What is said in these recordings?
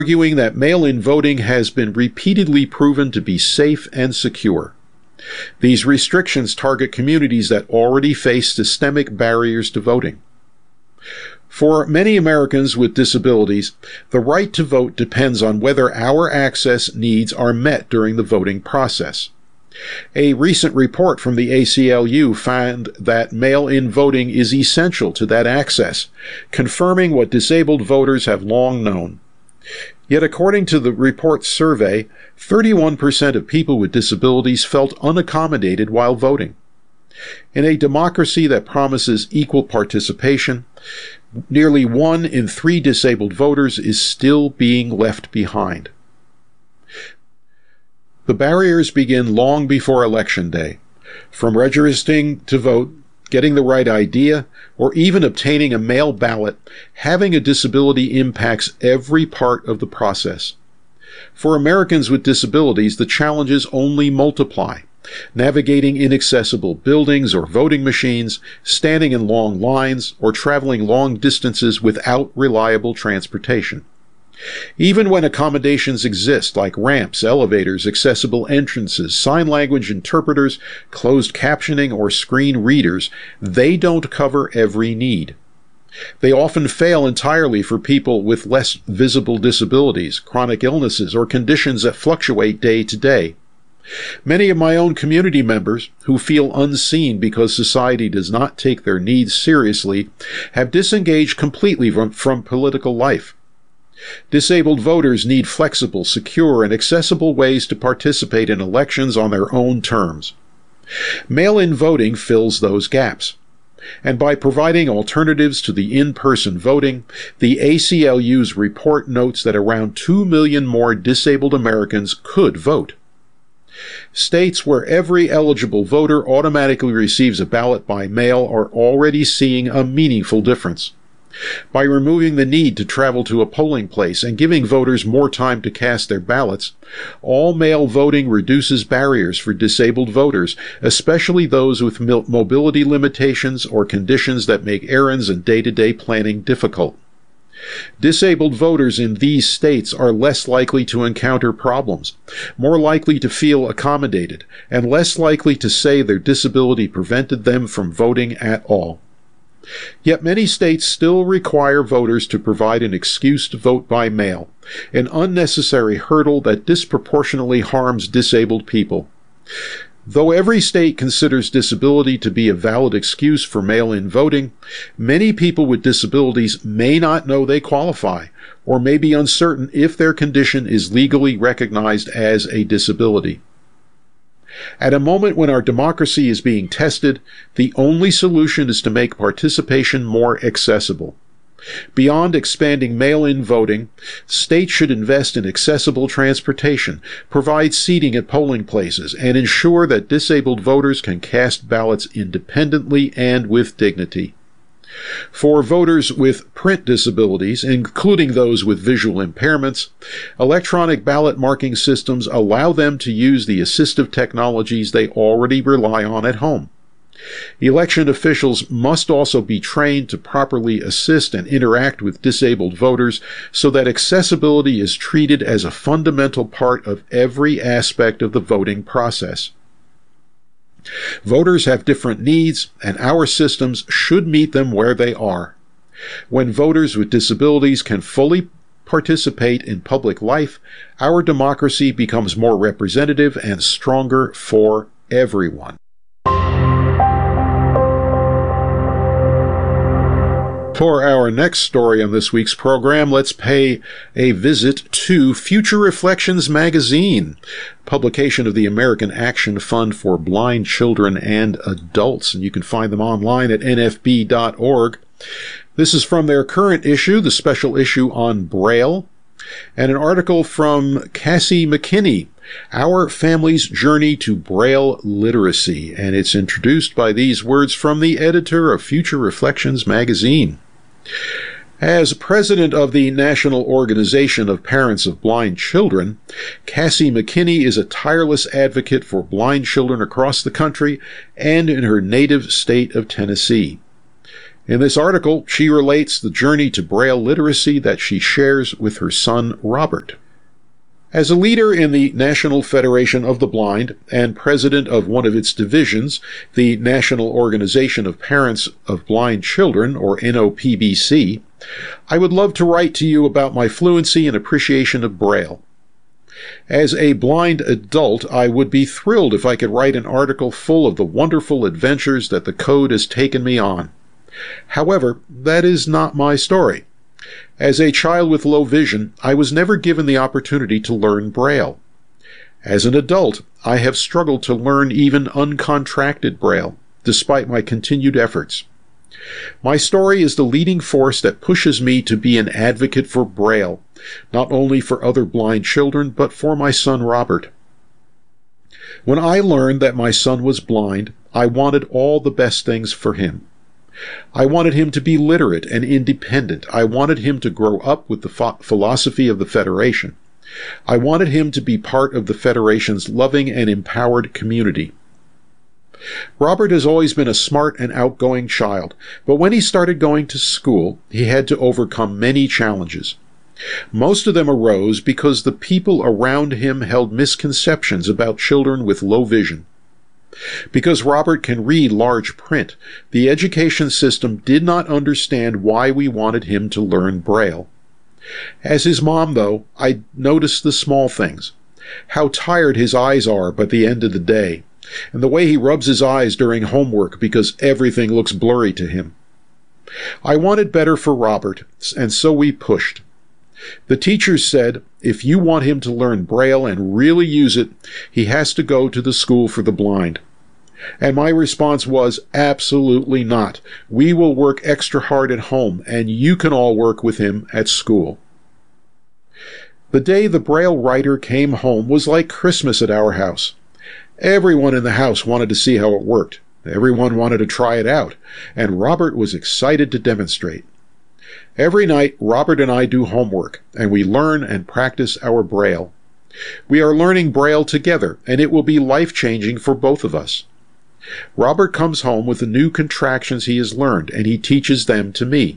arguing that mail-in voting has been repeatedly proven to be safe and secure. These restrictions target communities that already face systemic barriers to voting. For many Americans with disabilities, the right to vote depends on whether our access needs are met during the voting process. A recent report from the ACLU found that mail-in voting is essential to that access, confirming what disabled voters have long known. Yet according to the report's survey, 31% of people with disabilities felt unaccommodated while voting. In a democracy that promises equal participation, nearly 1 in 3 disabled voters is still being left behind. The barriers begin long before Election Day. From registering to vote, getting the right idea, or even obtaining a mail ballot, having a disability impacts every part of the process. For Americans with disabilities, the challenges only multiply. Navigating inaccessible buildings or voting machines, standing in long lines, or traveling long distances without reliable transportation. Even when accommodations exist, like ramps, elevators, accessible entrances, sign language interpreters, closed captioning, or screen readers, they don't cover every need. They often fail entirely for people with less visible disabilities, chronic illnesses, or conditions that fluctuate day to day. Many of my own community members, who feel unseen because society does not take their needs seriously, have disengaged completely from political life. Disabled voters need flexible, secure, and accessible ways to participate in elections on their own terms. Mail-in voting fills those gaps. And by providing alternatives to the in-person voting, the ACLU's report notes that around 2 million more disabled Americans could vote. States where every eligible voter automatically receives a ballot by mail are already seeing a meaningful difference. By removing the need to travel to a polling place and giving voters more time to cast their ballots, all-mail voting reduces barriers for disabled voters, especially those with mobility limitations or conditions that make errands and day-to-day planning difficult. Disabled voters in these states are less likely to encounter problems, more likely to feel accommodated, and less likely to say their disability prevented them from voting at all. Yet many states still require voters to provide an excuse to vote by mail, an unnecessary hurdle that disproportionately harms disabled people. Though every state considers disability to be a valid excuse for mail-in voting, many people with disabilities may not know they qualify, or may be uncertain if their condition is legally recognized as a disability. At a moment when our democracy is being tested, the only solution is to make participation more accessible. Beyond expanding mail-in voting, states should invest in accessible transportation, provide seating at polling places, and ensure that disabled voters can cast ballots independently and with dignity. For voters with print disabilities, including those with visual impairments, electronic ballot marking systems allow them to use the assistive technologies they already rely on at home. Election officials must also be trained to properly assist and interact with disabled voters so that accessibility is treated as a fundamental part of every aspect of the voting process. Voters have different needs, and our systems should meet them where they are. When voters with disabilities can fully participate in public life, our democracy becomes more representative and stronger for everyone. For our next story on this week's program, let's pay a visit to Future Reflections magazine, publication of the American Action Fund for Blind Children and Adults, and you can find them online at nfb.org. This is from their current issue, the special issue on Braille, and an article from Cassie McKinney, Our Family's Journey to Braille Literacy, and it's introduced by these words from the editor of Future Reflections magazine. As president of the National Organization of Parents of Blind Children, Cassie McKinney is a tireless advocate for blind children across the country and in her native state of Tennessee. In this article, she relates the journey to Braille literacy that she shares with her son, Robert. As a leader in the National Federation of the Blind and president of one of its divisions, the National Organization of Parents of Blind Children, or NOPBC, I would love to write to you about my fluency and appreciation of Braille. As a blind adult, I would be thrilled if I could write an article full of the wonderful adventures that the code has taken me on. However, that is not my story. As a child with low vision, I was never given the opportunity to learn Braille. As an adult, I have struggled to learn even uncontracted Braille, despite my continued efforts. My story is the leading force that pushes me to be an advocate for Braille, not only for other blind children, but for my son Robert. When I learned that my son was blind, I wanted all the best things for him. I wanted him to be literate and independent. I wanted him to grow up with the philosophy of the Federation. I wanted him to be part of the Federation's loving and empowered community. Robert has always been a smart and outgoing child, but when he started going to school, he had to overcome many challenges. Most of them arose because the people around him held misconceptions about children with low vision. Because Robert can read large print, the education system did not understand why we wanted him to learn Braille. As his mom, though, I noticed the small things. How tired his eyes are by the end of the day, and the way he rubs his eyes during homework because everything looks blurry to him. I wanted better for Robert, and so we pushed. The teachers said, if you want him to learn Braille and really use it, he has to go to the School for the Blind. And my response was, absolutely not. We will work extra hard at home, and you can all work with him at school. The day the Braille writer came home was like Christmas at our house. Everyone in the house wanted to see how it worked. Everyone wanted to try it out, and Robert was excited to demonstrate. Every night, Robert and I do homework, and we learn and practice our Braille. We are learning Braille together, and it will be life-changing for both of us. Robert comes home with the new contractions he has learned, and he teaches them to me.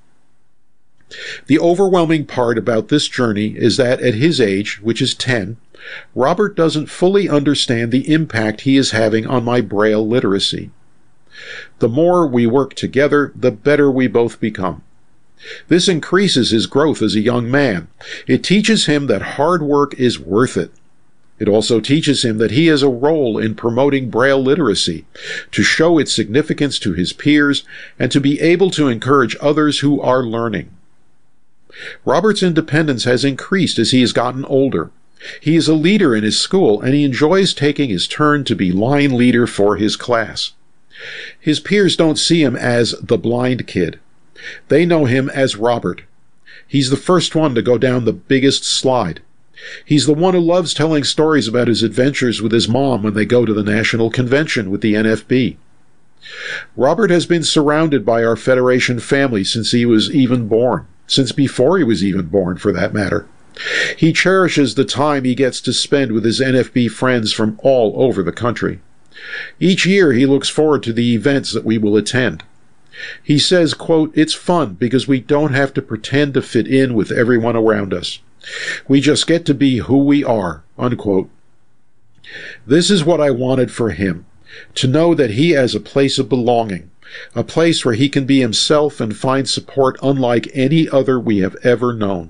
The overwhelming part about this journey is that at his age, which is 10, Robert doesn't fully understand the impact he is having on my Braille literacy. The more we work together, the better we both become. This increases his growth as a young man. It teaches him that hard work is worth it. It also teaches him that he has a role in promoting Braille literacy, to show its significance to his peers, and to be able to encourage others who are learning. Robert's independence has increased as he has gotten older. He is a leader in his school, and he enjoys taking his turn to be line leader for his class. His peers don't see him as the blind kid. They know him as Robert. He's the first one to go down the biggest slide. He's the one who loves telling stories about his adventures with his mom when they go to the national convention with the NFB. Robert has been surrounded by our Federation family since he was even born, since before he was even born, for that matter. He cherishes the time he gets to spend with his NFB friends from all over the country. Each year he looks forward to the events that we will attend. He says, quote, "It's fun because we don't have to pretend to fit in with everyone around us. We just get to be who we are," unquote. This is what I wanted for him, to know that he has a place of belonging, a place where he can be himself and find support unlike any other we have ever known.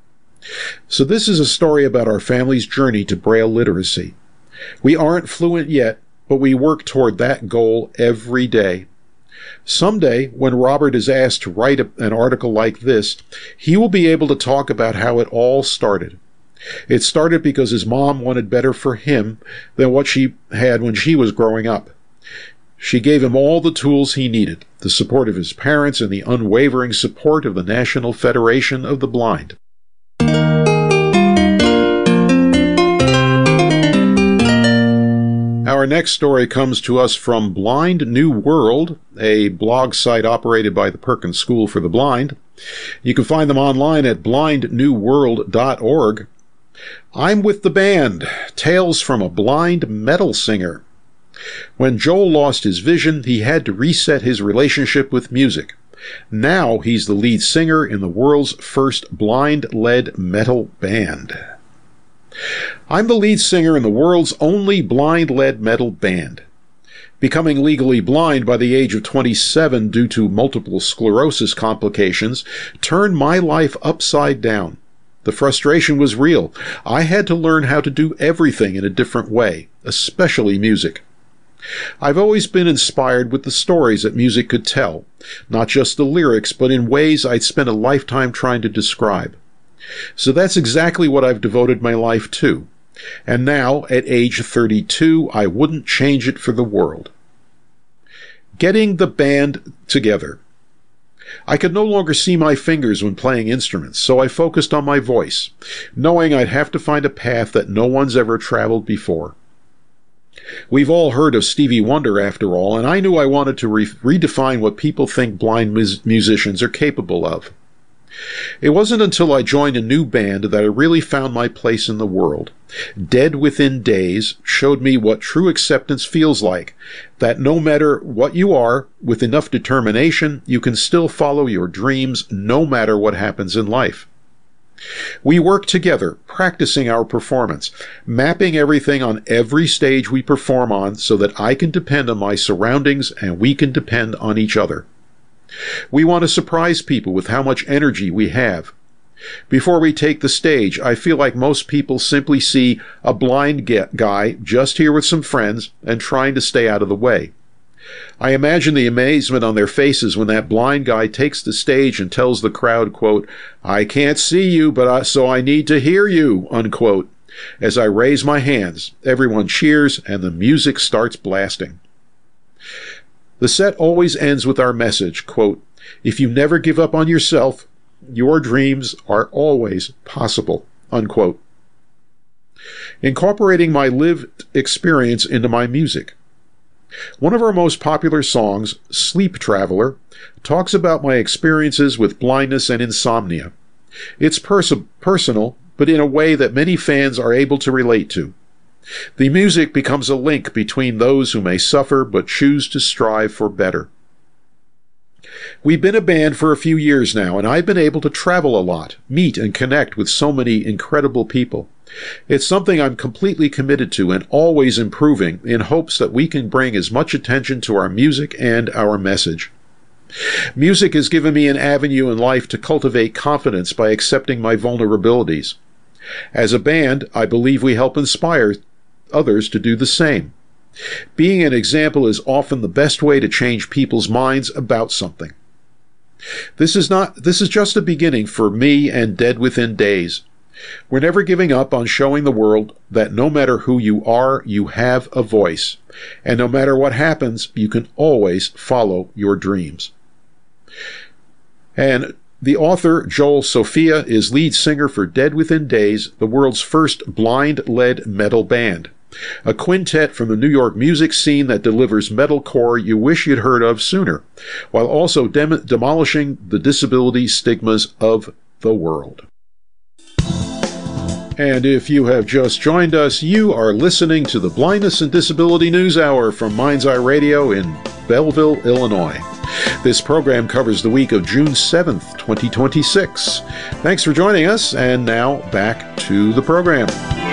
So this is a story about our family's journey to Braille literacy. We aren't fluent yet, but we work toward that goal every day. Someday, when Robert is asked to write an article like this, he will be able to talk about how it all started. It started because his mom wanted better for him than what she had when she was growing up. She gave him all the tools he needed, the support of his parents and the unwavering support of the National Federation of the Blind. Our next story comes to us from Blind New World, a blog site operated by the Perkins School for the Blind. You can find them online at blindnewworld.org. I'm with the band, Tales from a Blind Metal Singer. When Joel lost his vision, he had to reset his relationship with music. Now he's the lead singer in the world's first blind-led metal band. I'm the lead singer in the world's only blind-led metal band. Becoming legally blind by the age of 27 due to multiple sclerosis complications turned my life upside down. The frustration was real. I had to learn how to do everything in a different way, especially music. I've always been inspired with the stories that music could tell, not just the lyrics, but in ways I'd spent a lifetime trying to describe. So that's exactly what I've devoted my life to. And now, at age 32, I wouldn't change it for the world. Getting the band together. I could no longer see my fingers when playing instruments, so I focused on my voice, knowing I'd have to find a path that no one's ever traveled before. We've all heard of Stevie Wonder, after all, and I knew I wanted to redefine what people think blind musicians are capable of. It wasn't until I joined a new band that I really found my place in the world. Dead Within Days showed me what true acceptance feels like, that no matter what you are, with enough determination, you can still follow your dreams no matter what happens in life. We work together, practicing our performance, mapping everything on every stage we perform on so that I can depend on my surroundings and we can depend on each other. We want to surprise people with how much energy we have. Before we take the stage, I feel like most people simply see a blind guy just here with some friends and trying to stay out of the way. I imagine the amazement on their faces when that blind guy takes the stage and tells the crowd, quote, "I can't see you, so I need to hear you," unquote. As I raise my hands, everyone cheers and the music starts blasting. The set always ends with our message, quote, "If you never give up on yourself, your dreams are always possible," unquote. Incorporating my lived experience into my music. One of our most popular songs, Sleep Traveler, talks about my experiences with blindness and insomnia. It's personal, but in a way that many fans are able to relate to. The music becomes a link between those who may suffer but choose to strive for better. We've been a band for a few years now, and I've been able to travel a lot, meet and connect with so many incredible people. It's something I'm completely committed to and always improving in hopes that we can bring as much attention to our music and our message. Music has given me an avenue in life to cultivate confidence by accepting my vulnerabilities. As a band, I believe we help inspire others to do the same. Being an example is often the best way to change people's minds about something. This is just a beginning for me and Dead Within Days. We're never giving up on showing the world that no matter who you are, you have a voice. And no matter what happens, you can always follow your dreams. And the author, Joel Sophia, is lead singer for Dead Within Days, the world's first blind-led metal band. A quintet from the New York music scene that delivers metalcore you wish you'd heard of sooner, while also demolishing the disability stigmas of the world. And if you have just joined us, you are listening to the Blindness and Disability News Hour from Mind's Eye Radio in Belleville, Illinois. This program covers the week of June 7th, 2026. Thanks for joining us, and now back to the program.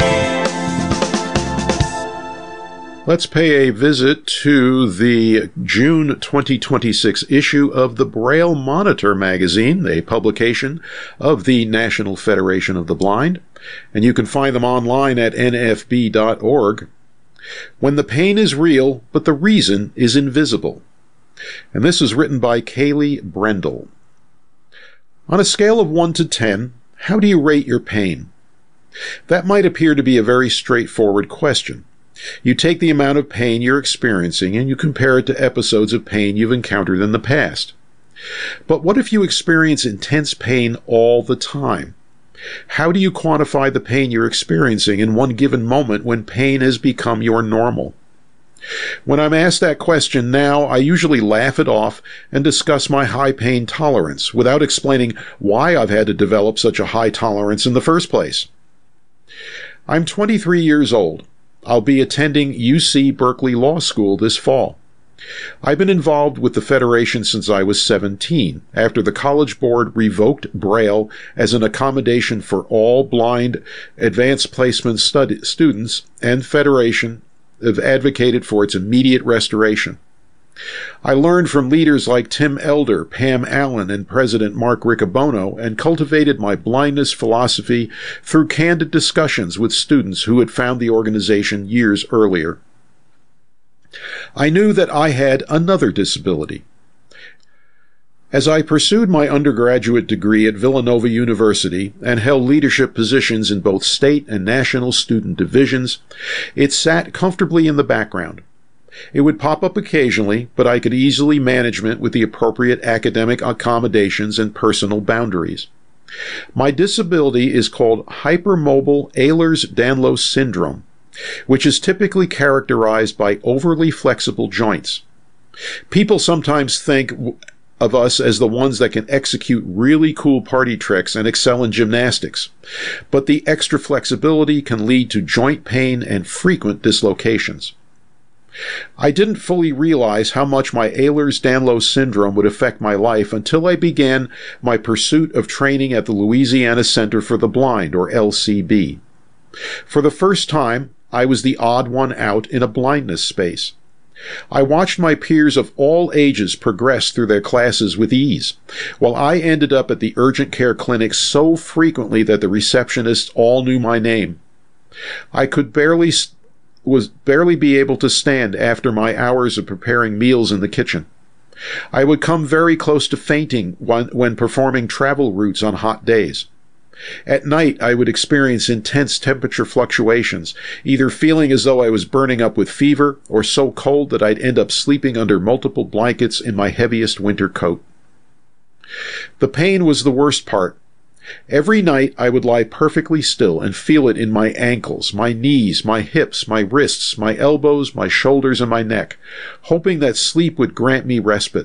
Let's pay a visit to the June 2026 issue of the Braille Monitor magazine, a publication of the National Federation of the Blind, and you can find them online at nfb.org. When the pain is real, but the reason is invisible. And this is written by Kaylee Brendel. On a scale of 1 to 10, how do you rate your pain? That might appear to be a very straightforward question. You take the amount of pain you're experiencing and you compare it to episodes of pain you've encountered in the past. But what if you experience intense pain all the time? How do you quantify the pain you're experiencing in one given moment when pain has become your normal? When I'm asked that question now, I usually laugh it off and discuss my high pain tolerance without explaining why I've had to develop such a high tolerance in the first place. I'm 23 years old. I'll be attending UC Berkeley Law School this fall. I've been involved with the Federation since I was 17, after the College Board revoked Braille as an accommodation for all blind advanced placement students, and Federation have advocated for its immediate restoration. I learned from leaders like Tim Elder, Pam Allen, and President Mark Riccobono, and cultivated my blindness philosophy through candid discussions with students who had found the organization years earlier. I knew that I had another disability. As I pursued my undergraduate degree at Villanova University and held leadership positions in both state and national student divisions, it sat comfortably in the background. It would pop up occasionally, but I could easily manage it with the appropriate academic accommodations and personal boundaries. My disability is called hypermobile Ehlers-Danlos syndrome, which is typically characterized by overly flexible joints. People sometimes think of us as the ones that can execute really cool party tricks and excel in gymnastics, but the extra flexibility can lead to joint pain and frequent dislocations. I didn't fully realize how much my Ehlers-Danlos syndrome would affect my life until I began my pursuit of training at the Louisiana Center for the Blind, or LCB. For the first time, I was the odd one out in a blindness space. I watched my peers of all ages progress through their classes with ease, while I ended up at the urgent care clinic so frequently that the receptionists all knew my name. I could barely be able to stand after my hours of preparing meals in the kitchen. I would come very close to fainting when performing travel routes on hot days. At night, I would experience intense temperature fluctuations, either feeling as though I was burning up with fever or so cold that I'd end up sleeping under multiple blankets in my heaviest winter coat. The pain was the worst part. Every night I would lie perfectly still and feel it in my ankles, my knees, my hips, my wrists, my elbows, my shoulders, and my neck, hoping that sleep would grant me respite.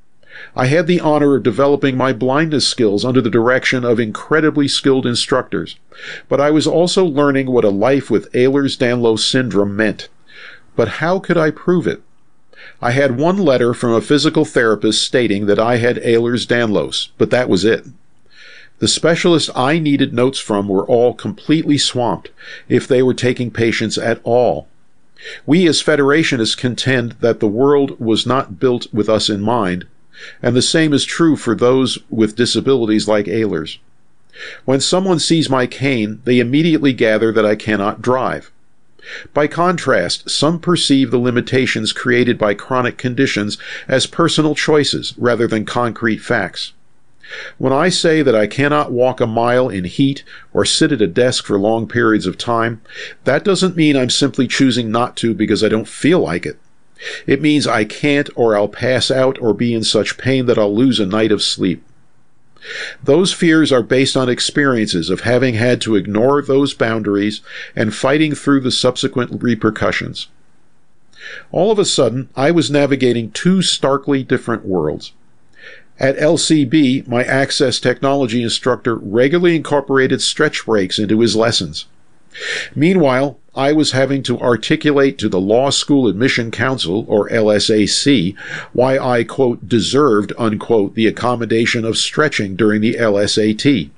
I had the honor of developing my blindness skills under the direction of incredibly skilled instructors, but I was also learning what a life with Ehlers-Danlos syndrome meant. But how could I prove it? I had one letter from a physical therapist stating that I had Ehlers-Danlos, but that was it. The specialists I needed notes from were all completely swamped, if they were taking patients at all. We as Federationists contend that the world was not built with us in mind, and the same is true for those with disabilities like Ehlers. When someone sees my cane, they immediately gather that I cannot drive. By contrast, some perceive the limitations created by chronic conditions as personal choices rather than concrete facts. When I say that I cannot walk a mile in heat or sit at a desk for long periods of time, that doesn't mean I'm simply choosing not to because I don't feel like it. It means I can't, or I'll pass out or be in such pain that I'll lose a night of sleep. Those fears are based on experiences of having had to ignore those boundaries and fighting through the subsequent repercussions. All of a sudden, I was navigating two starkly different worlds. At LCB, my access technology instructor regularly incorporated stretch breaks into his lessons. Meanwhile, I was having to articulate to the Law School Admission Council, or LSAC, why I, quote, deserved, unquote, the accommodation of stretching during the LSAT.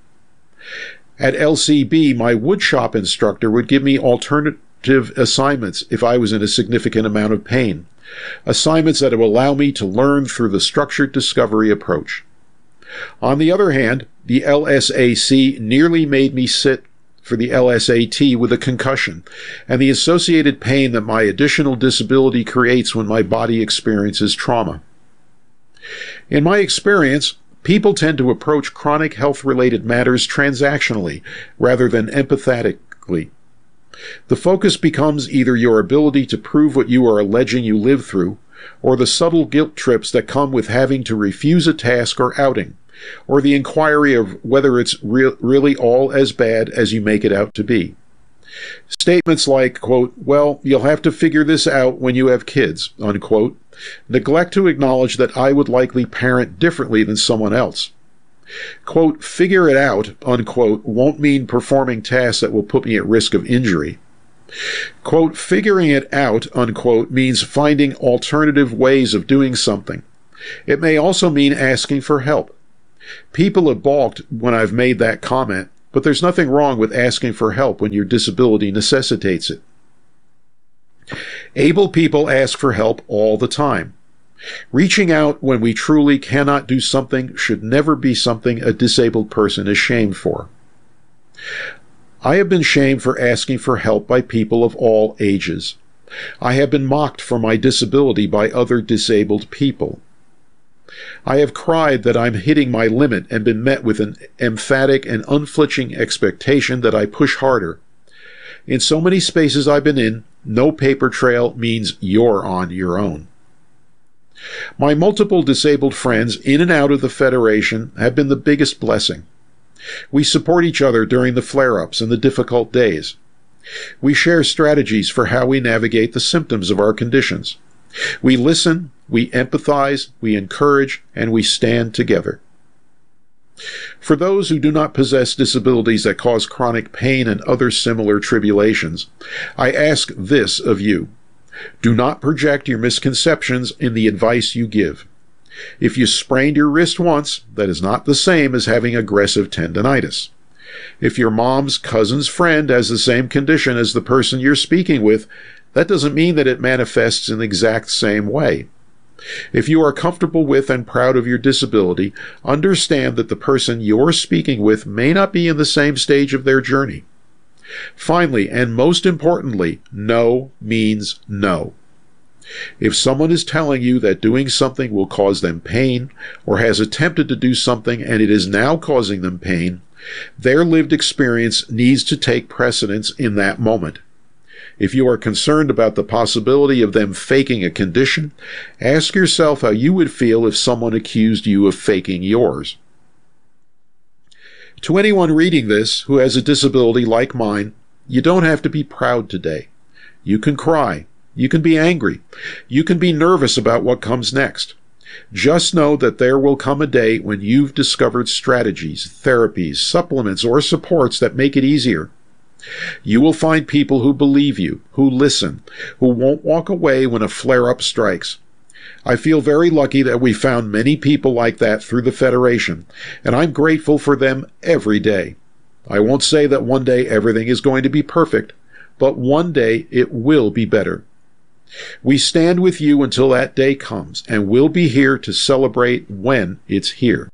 At LCB, my woodshop instructor would give me alternative assignments if I was in a significant amount of pain. Assignments that would allow me to learn through the structured discovery approach. On the other hand, the LSAC nearly made me sit for the LSAT with a concussion, and the associated pain that my additional disability creates when my body experiences trauma. In my experience, people tend to approach chronic health-related matters transactionally rather than empathetically. The focus becomes either your ability to prove what you are alleging you live through, or the subtle guilt trips that come with having to refuse a task or outing, or the inquiry of whether it's really all as bad as you make it out to be. Statements like, quote, well, you'll have to figure this out when you have kids, unquote, neglect to acknowledge that I would likely parent differently than someone else. Quote, figure it out, unquote, won't mean performing tasks that will put me at risk of injury. Quote, figuring it out, unquote, means finding alternative ways of doing something. It may also mean asking for help. People have balked when I've made that comment, but there's nothing wrong with asking for help when your disability necessitates it. Able people ask for help all the time. Reaching out when we truly cannot do something should never be something a disabled person is shamed for. I have been shamed for asking for help by people of all ages. I have been mocked for my disability by other disabled people. I have cried that I'm hitting my limit and been met with an emphatic and unflinching expectation that I push harder. In so many spaces I've been in, no paper trail means you're on your own. My multiple disabled friends in and out of the Federation have been the biggest blessing. We support each other during the flare-ups and the difficult days. We share strategies for how we navigate the symptoms of our conditions. We listen, we empathize, we encourage, and we stand together. For those who do not possess disabilities that cause chronic pain and other similar tribulations, I ask this of you. Do not project your misconceptions in the advice you give. If you sprained your wrist once, that is not the same as having aggressive tendonitis. If your mom's cousin's friend has the same condition as the person you're speaking with, that doesn't mean that it manifests in the exact same way. If you are comfortable with and proud of your disability, understand that the person you're speaking with may not be in the same stage of their journey. Finally, and most importantly, no means no. If someone is telling you that doing something will cause them pain, or has attempted to do something and it is now causing them pain, their lived experience needs to take precedence in that moment. If you are concerned about the possibility of them faking a condition, ask yourself how you would feel if someone accused you of faking yours. To anyone reading this who has a disability like mine, you don't have to be proud today. You can cry. You can be angry. You can be nervous about what comes next. Just know that there will come a day when you've discovered strategies, therapies, supplements, or supports that make it easier. You will find people who believe you, who listen, who won't walk away when a flare-up strikes. I feel very lucky that we found many people like that through the Federation, and I'm grateful for them every day. I won't say that one day everything is going to be perfect, but one day it will be better. We stand with you until that day comes, and we'll be here to celebrate when it's here.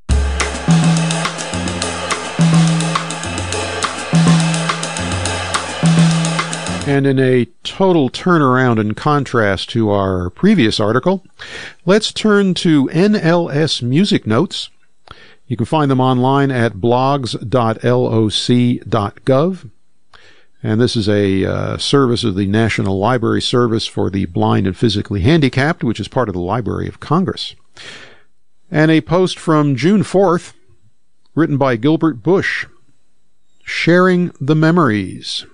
And in a total turnaround and contrast to our previous article, let's turn to NLS Music Notes. You can find them online at blogs.loc.gov. And this is a service of the National Library Service for the Blind and Physically Handicapped, which is part of the Library of Congress. And a post from June 4th, written by Gilbert Bush, Sharing the Memories.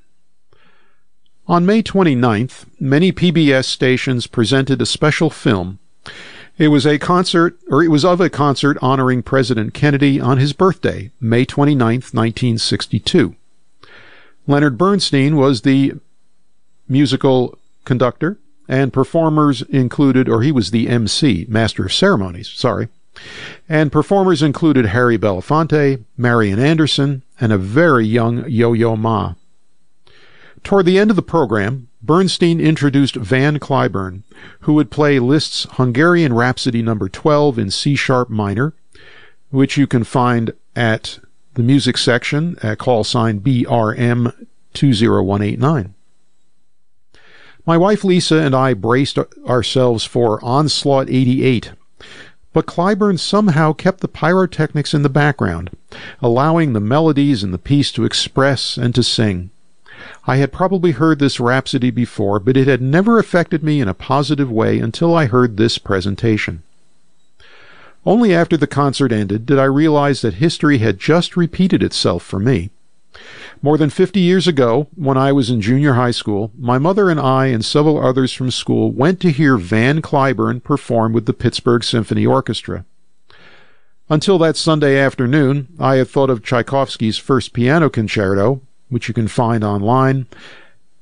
On May 29th, many PBS stations presented a special film. It was of a concert honoring President Kennedy on his birthday, May 29th, 1962. Leonard Bernstein was the musical conductor, and performers included, or he was the MC, Master of Ceremonies, and performers included Harry Belafonte, Marian Anderson, and a very young Yo-Yo Ma. Toward the end of the program, Bernstein introduced Van Cliburn, who would play Liszt's Hungarian Rhapsody No. 12 in C-sharp minor, which you can find at the music section at call sign BRM 20189. My wife Lisa and I braced ourselves for Onslaught 88, but Cliburn somehow kept the pyrotechnics in the background, allowing the melodies in the piece to express and to sing. I had probably heard this rhapsody before, but it had never affected me in a positive way until I heard this presentation. Only after the concert ended did I realize that history had just repeated itself for me. More than 50 years ago, when I was in junior high school, my mother and I and several others from school went to hear Van Cliburn perform with the Pittsburgh Symphony Orchestra. Until that Sunday afternoon, I had thought of Tchaikovsky's First Piano Concerto, which you can find online,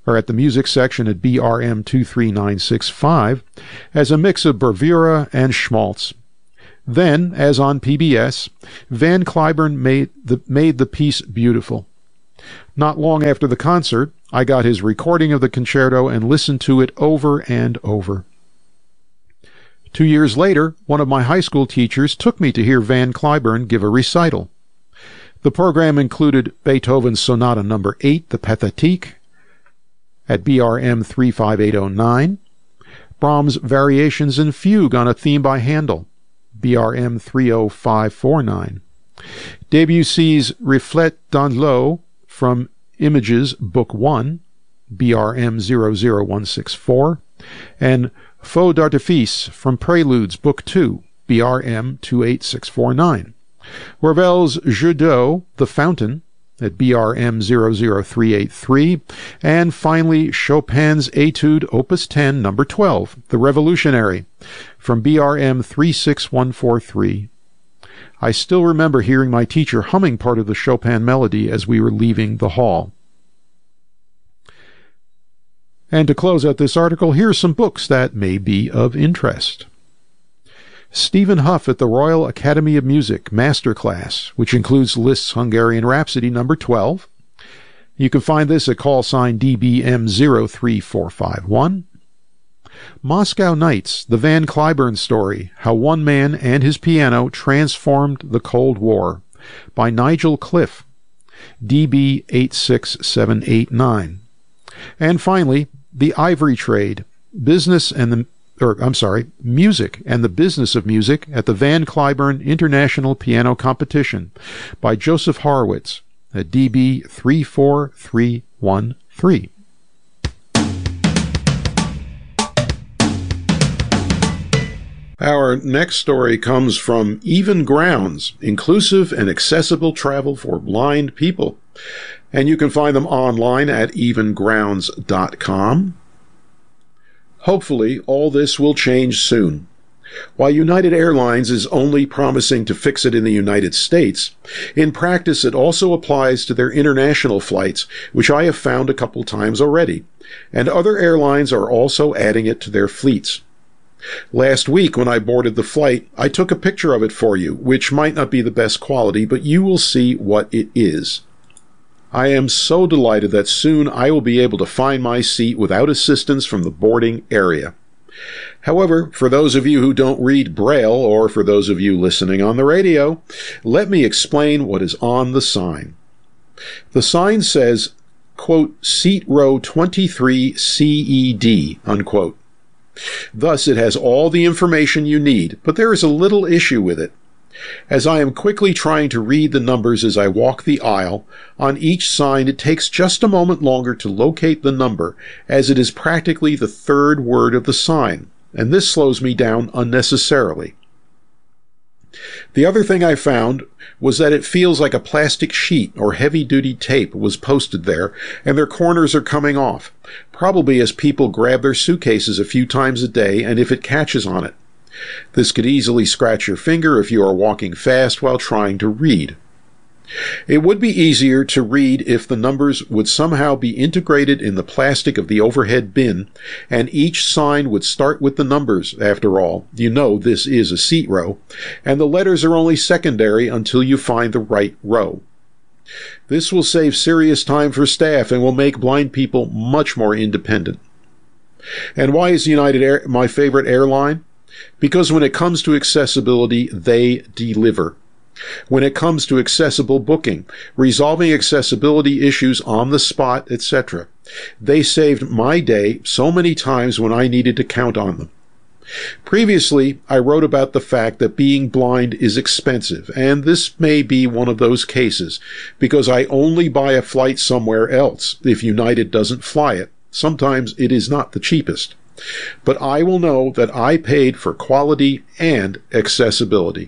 or at the music section at BRM 23965, as a mix of bravura and schmaltz. Then, as on PBS, Van Cliburn made the piece beautiful. Not long after the concert, I got his recording of the concerto and listened to it over and over. 2 years later, one of my high school teachers took me to hear Van Cliburn give a recital. The program included Beethoven's Sonata No. 8, the Pathétique, at BRM 35809, Brahms' Variations in Fugue on a Theme by Handel, BRM 30549, Debussy's Reflet dans l'eau from Images, Book 1, BRM 00164, and Feux d'Artifice from Preludes, Book 2, BRM 28649. Ravel's Jeu d'eau, The Fountain, at BRM 00383, and finally Chopin's Etude Opus 10, No. 12, The Revolutionary, from BRM 36143. I still remember hearing my teacher humming part of the Chopin melody as we were leaving the hall. And to close out this article, here are some books that may be of interest. Stephen Hough at the Royal Academy of Music Masterclass, which includes Liszt's Hungarian Rhapsody No. 12. You can find this at call sign DBM 03451. Moscow Nights, The Van Cliburn Story, How One Man and His Piano Transformed the Cold War, by Nigel Cliff, DB 86789. And finally, The Ivory Trade, Music and the Business of Music at the Van Cliburn International Piano Competition, by Joseph Horowitz, at DB 34313. Our next story comes from Even Grounds, Inclusive and Accessible Travel for Blind People. And you can find them online at evengrounds.com. Hopefully, all this will change soon. While United Airlines is only promising to fix it in the United States, in practice it also applies to their international flights, which I have found a couple times already, and other airlines are also adding it to their fleets. Last week, when I boarded the flight, I took a picture of it for you, which might not be the best quality, but you will see what it is. I am so delighted that soon I will be able to find my seat without assistance from the boarding area. However, for those of you who don't read Braille, or for those of you listening on the radio, let me explain what is on the sign. The sign says, quote, Seat Row 23 CED, unquote. Thus, it has all the information you need, but there is a little issue with it. As I am quickly trying to read the numbers as I walk the aisle, on each sign it takes just a moment longer to locate the number, as it is practically the third word of the sign, and this slows me down unnecessarily. The other thing I found was that it feels like a plastic sheet or heavy-duty tape was posted there, and their corners are coming off, probably as people grab their suitcases a few times a day and if it catches on it. This could easily scratch your finger if you are walking fast while trying to read. It would be easier to read if the numbers would somehow be integrated in the plastic of the overhead bin, and each sign would start with the numbers. After all, you know this is a seat row, and the letters are only secondary until you find the right row. This will save serious time for staff and will make blind people much more independent. And why is United Air my favorite airline? Because when it comes to accessibility, they deliver. When it comes to accessible booking, resolving accessibility issues on the spot, etc., they saved my day so many times when I needed to count on them. Previously, I wrote about the fact that being blind is expensive, and this may be one of those cases, because I only buy a flight somewhere else if United doesn't fly it. Sometimes it is not the cheapest. But I will know that I paid for quality and accessibility.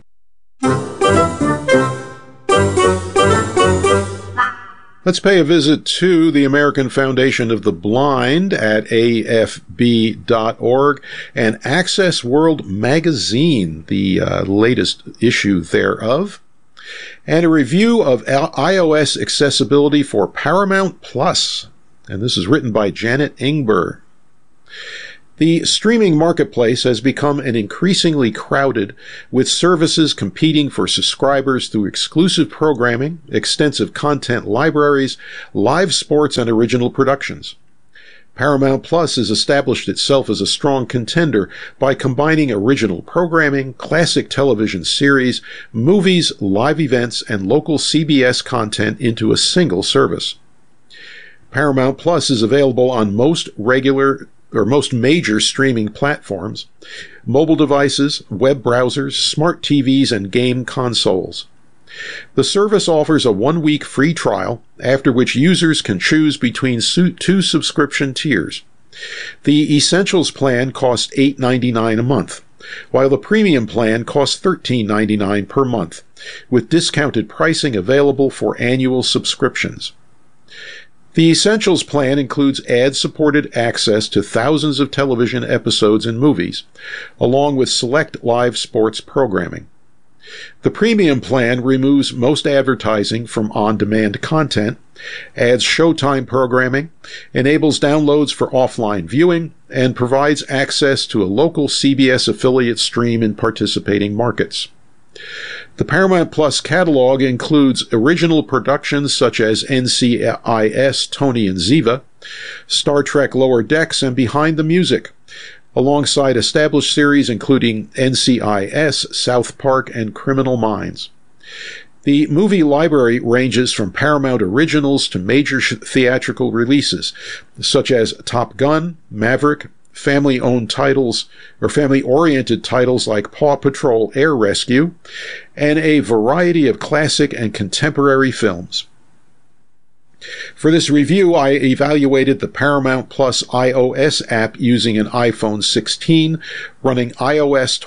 Let's pay a visit to the American Foundation of the Blind at afb.org and Access World Magazine, the latest issue thereof, and a review of iOS accessibility for Paramount Plus. and this is written by Janet Ingber. The streaming marketplace has become an increasingly crowded, with services competing for subscribers through exclusive programming, extensive content libraries, live sports, and original productions. Paramount Plus has established itself as a strong contender by combining original programming, classic television series, movies, live events, and local CBS content into a single service. Paramount Plus is available on most major streaming platforms, mobile devices, web browsers, smart TVs, and game consoles. The service offers a 1-week free trial, after which users can choose between 2 subscription tiers. The Essentials plan costs $8.99 a month, while the Premium plan costs $13.99 per month, with discounted pricing available for annual subscriptions. The Essentials plan includes ad-supported access to thousands of television episodes and movies, along with select live sports programming. The Premium plan removes most advertising from on-demand content, adds Showtime programming, enables downloads for offline viewing, and provides access to a local CBS affiliate stream in participating markets. The Paramount Plus catalog includes original productions such as NCIS Tony and Ziva, Star Trek Lower Decks, and Behind the Music, alongside established series including NCIS, South Park, and Criminal Minds. The movie library ranges from Paramount originals to major theatrical releases, such as Top Gun, Maverick, family-owned titles, or family-oriented titles like Paw Patrol Air Rescue, and a variety of classic and contemporary films. For this review, I evaluated the Paramount Plus iOS app using an iPhone 16 running iOS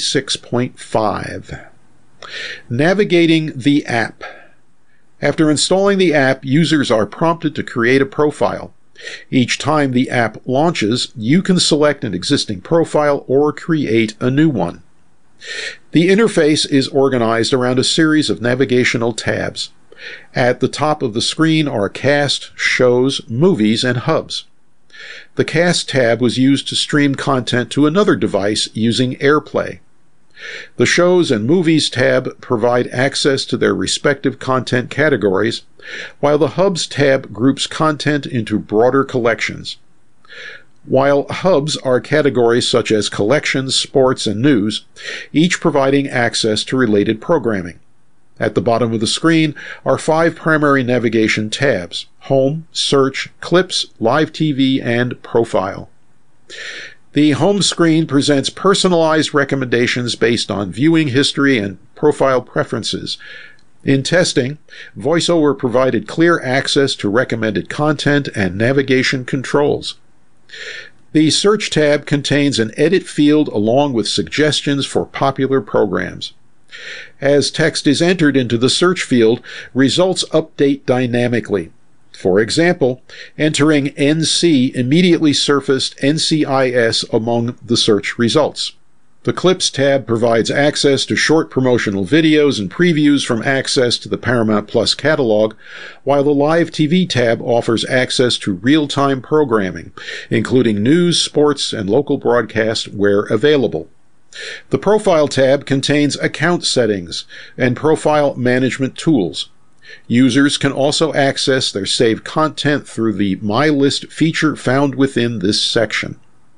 26.5. Navigating the app. After installing the app, users are prompted to create a profile. Each time the app launches, you can select an existing profile or create a new one. The interface is organized around a series of navigational tabs. At the top of the screen are Cast, Shows, Movies, and Hubs. The Cast tab was used to stream content to another device using AirPlay. The Shows and Movies tab provide access to their respective content categories, while the Hubs tab groups content into broader collections. While Hubs are categories such as collections, sports, and news, each providing access to related programming. At the bottom of the screen are 5 primary navigation tabs: Home, Search, Clips, Live TV, and Profile. The home screen presents personalized recommendations based on viewing history and profile preferences. In testing, VoiceOver provided clear access to recommended content and navigation controls. The Search tab contains an edit field along with suggestions for popular programs. As text is entered into the search field, results update dynamically. For example, entering NC immediately surfaced NCIS among the search results. The Clips tab provides access to short promotional videos and previews from access to the Paramount Plus catalog, while the Live TV tab offers access to real-time programming, including news, sports, and local broadcast where available. The Profile tab contains account settings and profile management tools. Users can also access their saved content through the My List feature found within this section.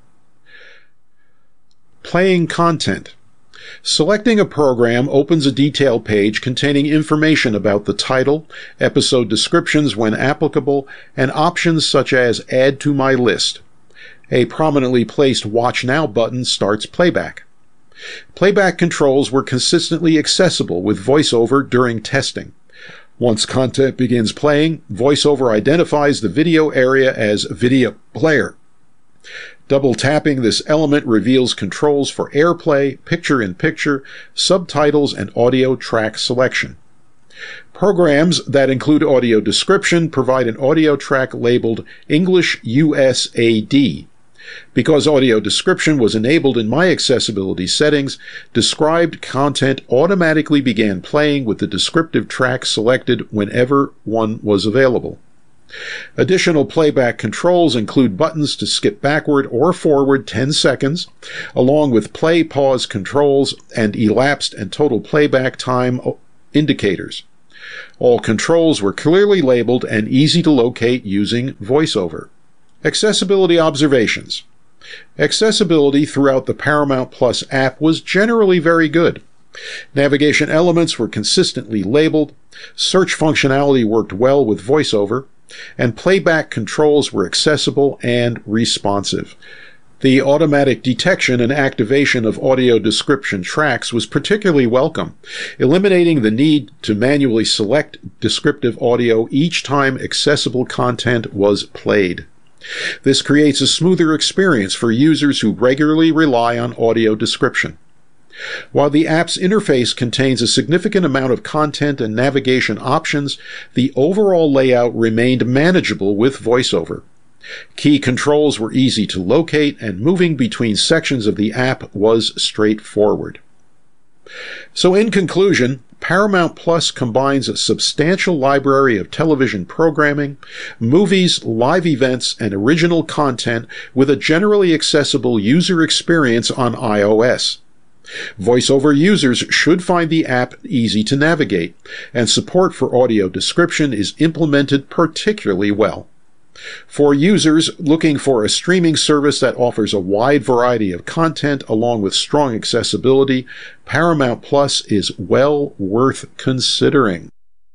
Playing content. Selecting a program opens a detail page containing information about the title, episode descriptions when applicable, and options such as Add to My List. A prominently placed Watch Now button starts playback. Playback controls were consistently accessible with VoiceOver during testing. Once content begins playing, VoiceOver identifies the video area as Video Player. Double tapping this element reveals controls for AirPlay, picture-in-picture, subtitles, and audio track selection. Programs that include audio description provide an audio track labeled English USAD. Because audio description was enabled in my accessibility settings, described content automatically began playing with the descriptive track selected whenever one was available. Additional playback controls include buttons to skip backward or forward 10 seconds, along with play-pause controls and elapsed and total playback time indicators. All controls were clearly labeled and easy to locate using VoiceOver. Accessibility observations. Accessibility throughout the Paramount Plus app was generally very good. Navigation elements were consistently labeled, search functionality worked well with VoiceOver, and playback controls were accessible and responsive. The automatic detection and activation of audio description tracks was particularly welcome, eliminating the need to manually select descriptive audio each time accessible content was played. This creates a smoother experience for users who regularly rely on audio description. While the app's interface contains a significant amount of content and navigation options, the overall layout remained manageable with VoiceOver. Key controls were easy to locate, and moving between sections of the app was straightforward. So in conclusion, Paramount Plus combines a substantial library of television programming, movies, live events, and original content with a generally accessible user experience on iOS. VoiceOver users should find the app easy to navigate, and support for audio description is implemented particularly well. For users looking for a streaming service that offers a wide variety of content along with strong accessibility, Paramount Plus is well worth considering.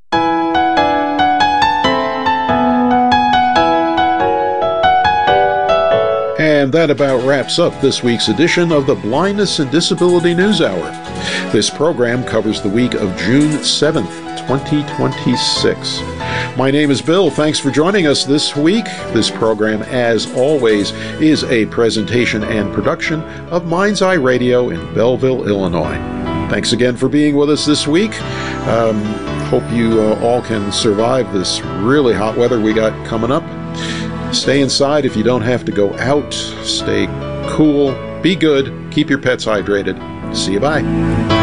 And that about wraps up this week's edition of the Blindness and Disability News Hour. This program covers the week of June 7th, 2026. My name is Bill. Thanks for joining us this week. This program, as always, is a presentation and production of Mind's Eye Radio in Belleville, Illinois. Thanks again for being with us this week. Hope you all can survive this really hot weather we got coming up. Stay inside if you don't have to go out. Stay cool. Be good. Keep your pets hydrated. See you. Bye.